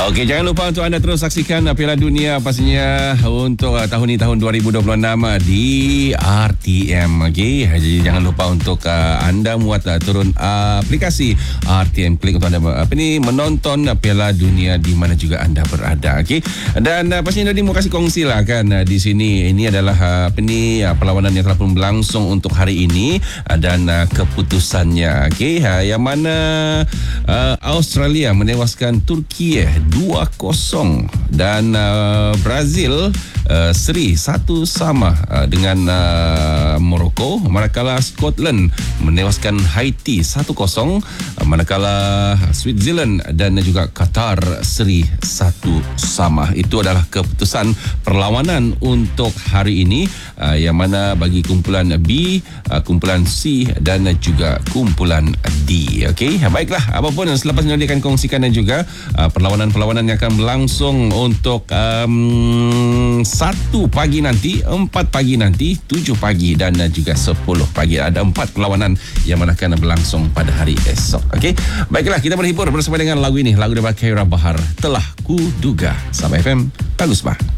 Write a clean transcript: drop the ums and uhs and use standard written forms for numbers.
Okey, jangan lupa untuk anda terus saksikan Piala Dunia pastinya untuk tahun ini, tahun 2026 di RTM. Okey, jadi jangan lupa untuk anda muat turun aplikasi RTM Klik untuk anda menonton Piala Dunia di mana juga anda berada. Okey, dan pastinya tadi mau kasih kongsi lah kan di sini. Ini adalah perlawanan yang telah pun berlangsung untuk hari ini dan keputusannya. Okey, yang mana Australia menewaskan Turki 2-0 dan Brazil seri 1-1 dengan Morocco, manakala Scotland menewaskan Haiti 1-0, manakala Switzerland dan juga Qatar seri 1-1. Itu adalah keputusan perlawanan untuk hari ini, yang mana bagi kumpulan B, kumpulan C dan juga kumpulan D. Okey, baiklah, apapun selepas ini dia akan kongsikan dan juga perlawanan-perlawanan yang akan berlangsung untuk 1 pagi nanti, 4 pagi nanti, 7 pagi dan juga 10 pagi. Ada 4 perlawanan yang mana akan berlangsung pada hari esok. Okey, baiklah, kita berhibur bersama dengan lagu ini, lagu daripada Khaira Bahar, Telah Kuduga. Sabah FM, bagus bah.